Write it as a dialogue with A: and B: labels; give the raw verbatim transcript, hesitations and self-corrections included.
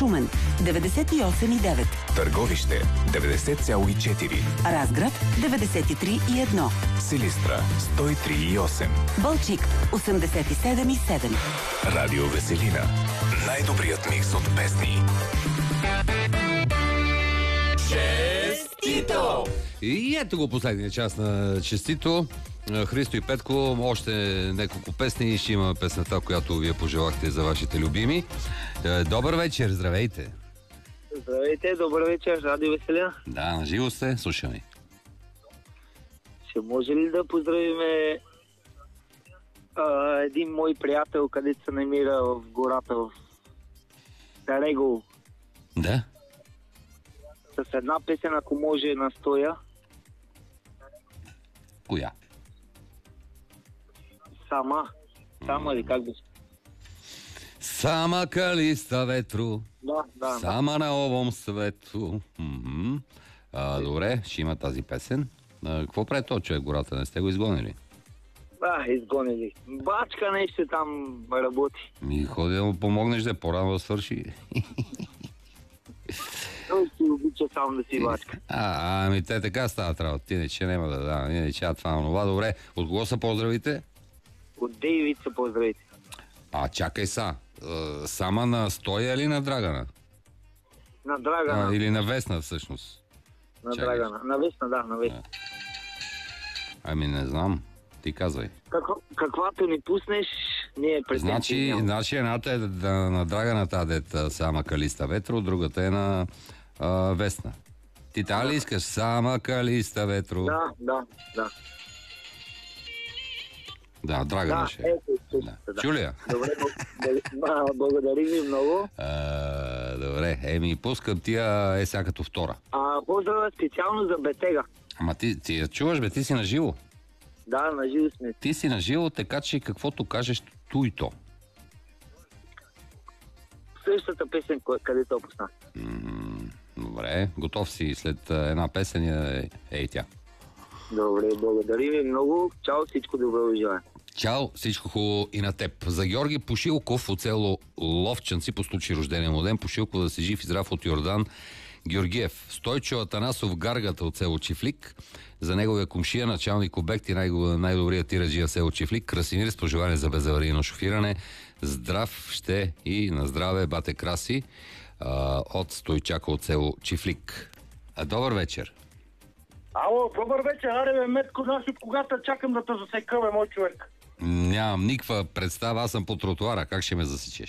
A: Шумен деветдесет и осем и девет,
B: Търговище деветдесет цяло и четири,
A: Разград деветдесет и три и едно,
B: Силистра сто и три и осем,
A: Балчик осемдесет и седем и седем.
B: Радио Веселина. Най-добрият микс от песни. Честито!
C: И ето го последния част на Честито. Христо и Петко, още няколко песни. Ще има песната, която вие пожелахте за вашите любими. Добър вечер, здравейте!
D: Здравейте, добър вечер, Радио Веселина.
C: Да, на живо сте, слушаме.
D: Ще може ли да поздравиме а, един мой приятел, където се намира в гората в Дарего?
C: Да.
D: С една песен, ако може, настоя.
C: Коя?
D: Сама. Сама ли, как би?
C: Сама калиста ветру,
D: Да, да.
C: сама на овом свету. М-м. А, добре, ще има тази песен. А, какво прави този човек в гората? Не сте го изгонили?
D: Да, изгонили. Бачка нещо там работи.
C: Ми ходи да му помогнеш, да е по-рано да свърши.
D: Той си обича сам да си бачка.
C: А, ами те така стават работа. Ти не че няма да да, не че това онова. Добре, от кого са поздравите?
D: От Дейвид се поздравите.
C: А, чакай са. Сама на Стоя или на Драгана?
D: На Драгана.
C: А, или на Весна всъщност?
D: На
C: чакай.
D: Драгана. На Весна, да, на Весна.
C: Ами не знам. Ти казвай.
D: Какво, каквато ни пуснеш, ние претенции
C: Значи,
D: няма.
C: значи едната е да, на Драгана тази дет Сама калиста ветро, другата е на а, Весна. Ти та ли искаш? Сама калиста ветро?
D: Да, да, да.
C: Да, Драгана
D: Да,
C: ще.
D: ето,
C: Да.
D: да.
C: Чулия?
D: Добре, бл- благодарим ви много.
C: А, добре, еми пускам тия е сега като втора.
D: А, поздрава специално за Бетега.
C: Ама ти, ти я чуваш, бе, ти си на живо.
D: Да, на живо сме.
C: Ти си на живо, така че каквото кажеш, ту и то.
D: Същата песен, кое- където опусна.
C: М, добре, готов си след а, една песен е, е и тя.
D: Добре, благодарим ви много. Чао, всичко добро ви желая.
C: Чао, всичко хубаво и на теб. За Георги Пошилков от село Ловчанци по случай рождения му ден. Пошилков да си жив и здрав от Йордан Георгиев. Стойчо Атанасов Гаргата от село Чифлик. За неговия кумшия, началник обект и най- най-добрият тираджия в село Чифлик. Красимир с пожелание за безаварийно шофиране. Здрав ще и на здраве, бате Краси а, от Стойчака от село Чифлик. А, добър вечер.
E: Ало, добър вечер, аре бе, Метко, аз от когато чакам да те засека, бе, мой човек.
C: Нямам никаква представа, аз съм по тротуара. Как ще ме засечеш?